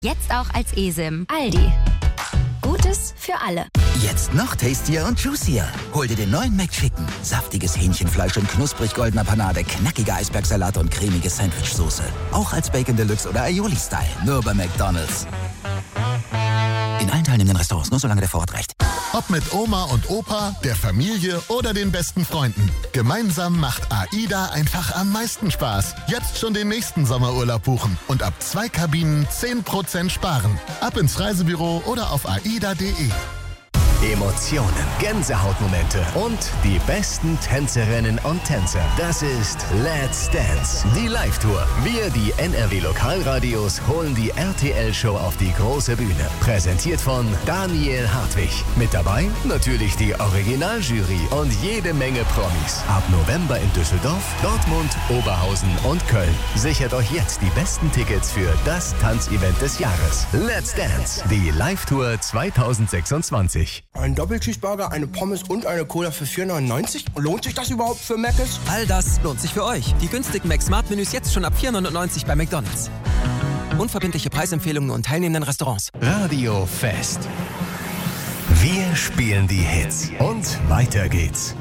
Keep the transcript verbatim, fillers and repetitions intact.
Jetzt auch als eSIM. Aldi. Gutes für alle. Jetzt noch tastier und juicier. Hol dir den neuen McChicken. Saftiges Hähnchenfleisch in knusprig goldener Panade, knackiger Eisbergsalat und cremige Sandwichsoße. Auch als Bacon Deluxe oder Aioli-Style. Nur bei McDonald's. In allen teilnehmenden Restaurants, nur solange der Vorrat reicht. Ob mit Oma und Opa, der Familie oder den besten Freunden. Gemeinsam macht AIDA einfach am meisten Spaß. Jetzt schon den nächsten Sommerurlaub buchen und ab zwei Kabinen zehn Prozent sparen. Ab ins Reisebüro oder auf aida punkt de. Emotionen, Gänsehautmomente und die besten Tänzerinnen und Tänzer. Das ist Let's Dance, die Live-Tour. Wir, die N R W-Lokalradios, holen die R T L-Show auf die große Bühne. Präsentiert von Daniel Hartwig. Mit dabei natürlich die Originaljury und jede Menge Promis. Ab November in Düsseldorf, Dortmund, Oberhausen und Köln. Sichert euch jetzt die besten Tickets für das Tanzevent des Jahres. Let's Dance, die Live-Tour zwanzig sechsundzwanzig. Ein Doppelcheeseburger, eine Pommes und eine Cola für vier neunundneunzig? Lohnt sich das überhaupt für Mc's? All das lohnt sich für euch. Die günstigen Mac-Smart-Menüs jetzt schon ab vier neunundneunzig bei McDonald's. Unverbindliche Preisempfehlungen und teilnehmenden Restaurants. Radio Fest. Wir spielen die Hits. Und weiter geht's.